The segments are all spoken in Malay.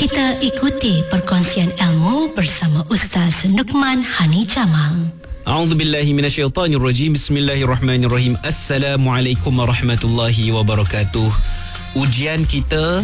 Kita ikuti perkongsian ilmu bersama Ustaz Nukman Hani Jamal. A'udzubillahi minasyaitanirrajim. Bismillahirrahmanirrahim. Assalamualaikum warahmatullahi wabarakatuh. Ujian kita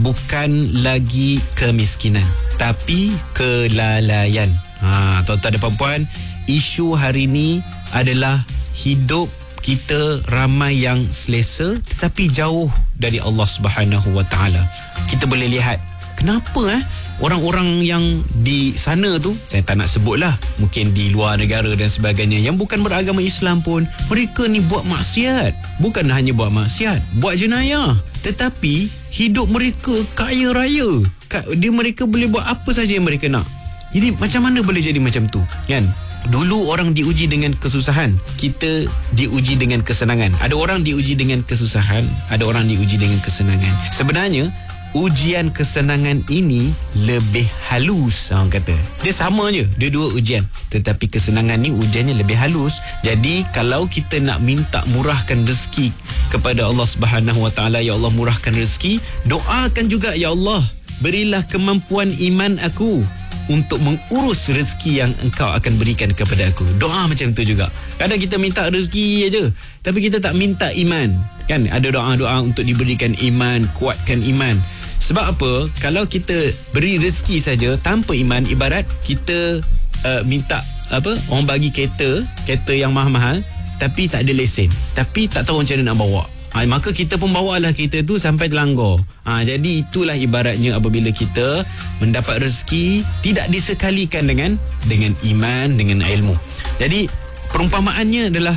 bukan lagi kemiskinan, tapi kelalaian. Tuan-tuan dan puan-puan, isu hari ini adalah hidup kita ramai yang selesa tetapi jauh dari Allah Subhanahu Wa Taala. Kita boleh lihat kenapa orang-orang yang di sana tu, saya tak nak sebutlah, mungkin di luar negara dan sebagainya, yang bukan beragama Islam pun, mereka ni buat maksiat. Bukan hanya buat maksiat, buat jenayah, tetapi hidup mereka kaya raya. Mereka boleh buat apa saja yang mereka nak. Jadi macam mana boleh jadi macam tu, kan? Dulu orang diuji dengan kesusahan, kita diuji dengan kesenangan. Ada orang diuji dengan kesusahan, ada orang diuji dengan kesenangan. Sebenarnya ujian kesenangan ini lebih halus, orang kata. Dia sama je, dia dua ujian, tetapi kesenangan ni ujiannya lebih halus. Jadi kalau kita nak minta murahkan rezeki kepada Allah Subhanahu Wa Taala, ya Allah murahkan rezeki, doakan juga, ya Allah berilah kemampuan iman aku untuk mengurus rezeki yang engkau akan berikan kepada aku. Doa macam tu juga. Kadang kita minta rezeki aja, tapi kita tak minta iman, kan? Ada doa-doa untuk diberikan iman, kuatkan iman. Sebab apa? Kalau kita beri rezeki saja tanpa iman, ibarat kita minta orang bagi kereta yang mahal-mahal tapi tak ada lesen, tapi tak tahu macam mana nak bawa. Maka kita pun bawalah kereta tu sampai terlanggar. Jadi itulah ibaratnya apabila kita mendapat rezeki tidak disekalikan dengan iman, dengan ilmu. Jadi perumpamaannya adalah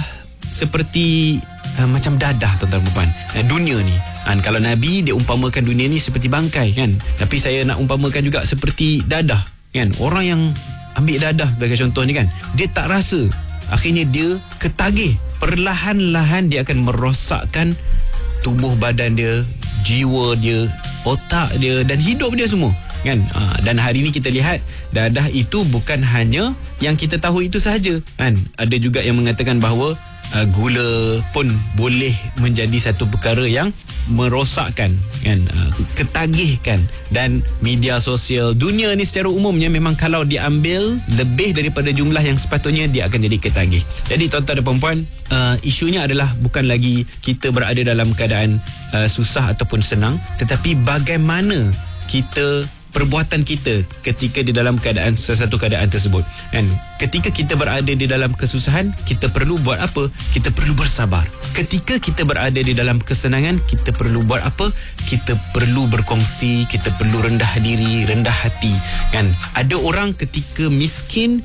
seperti macam dadah, tuan-tuan dan puan. Dunia ni, kalau Nabi dia umpamakan dunia ni seperti bangkai, kan? Tapi saya nak umpamakan juga seperti dadah, kan? Orang yang ambil dadah sebagai contoh ni, kan, dia tak rasa, akhirnya dia ketagih. Perlahan-lahan dia akan merosakkan tubuh badan dia, jiwa dia, otak dia dan hidup dia semua, kan? Dan hari ini kita lihat dadah itu bukan hanya yang kita tahu itu sahaja, kan? Ada juga yang mengatakan bahawa gula pun boleh menjadi satu perkara yang merosakkan, kan? Ketagihkan. Dan media sosial, dunia ni secara umumnya memang kalau diambil lebih daripada jumlah yang sepatutnya, dia akan jadi ketagih. Jadi tuan-tuan dan puan-puan, isunya adalah bukan lagi kita berada dalam keadaan susah ataupun senang, tetapi bagaimana kita, perbuatan kita ketika di dalam keadaan sesuatu keadaan tersebut, kan? Ketika kita berada di dalam kesusahan, kita perlu buat apa? Kita perlu bersabar. Ketika kita berada di dalam kesenangan, kita perlu buat apa? Kita perlu berkongsi, kita perlu rendah diri, rendah hati, kan? Ada orang ketika miskin,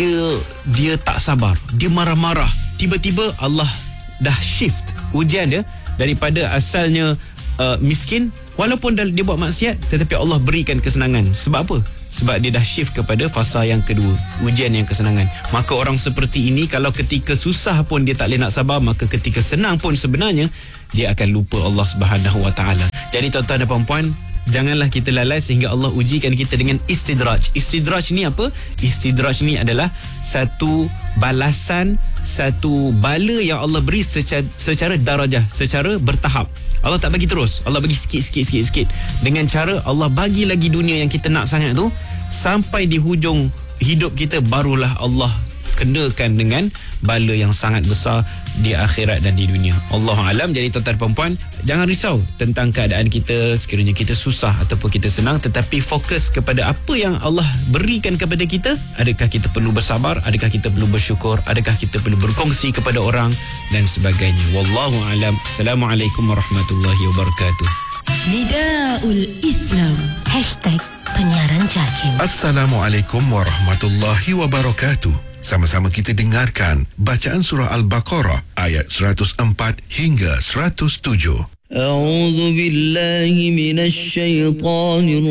dia tak sabar, dia marah-marah. Tiba-tiba Allah dah shift ujian dia daripada asalnya miskin, walaupun dia buat maksiat, tetapi Allah berikan kesenangan. Sebab apa? Sebab dia dah shift kepada fasa yang kedua, ujian yang kesenangan. Maka orang seperti ini, kalau ketika susah pun dia tak boleh nak sabar, maka ketika senang pun sebenarnya dia akan lupa Allah Subhanahu Wa Taala. Jadi tuan-tuan dan puan-puan, janganlah kita lalai sehingga Allah ujikan kita dengan istidraj. Istidraj ni apa? Istidraj ni adalah satu balasan, satu bala yang Allah beri secara darajah, secara bertahap. Allah tak bagi terus, Allah bagi sikit. Dengan cara Allah bagi lagi dunia yang kita nak sangat tu, sampai di hujung hidup kita barulah Allah kenakan dengan bala yang sangat besar di akhirat dan di dunia. Allahu alam. Jadi tuan-tuan dan puan-puan, jangan risau tentang keadaan kita sekiranya kita susah ataupun kita senang, tetapi fokus kepada apa yang Allah berikan kepada kita. Adakah kita perlu bersabar? Adakah kita perlu bersyukur? Adakah kita perlu berkongsi kepada orang dan sebagainya? Wallahu alam. Assalamualaikum warahmatullahi wabarakatuh. Nidaul Islam #penyiaran JAKIM. Assalamualaikum warahmatullahi wabarakatuh. Sama-sama kita dengarkan bacaan surah Al-Baqarah ayat 104 hingga 107. A'udzu billahi minasy syaithanir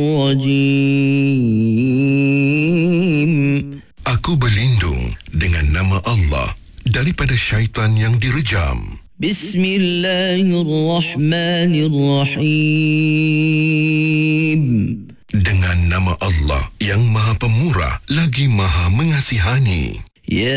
rajim. Aku berlindung dengan nama Allah daripada syaitan yang direjam. Bismillahirrahmanirrahim. Dengan nama Allah yang Maha Pemurah lagi Maha Mengasihani. Ya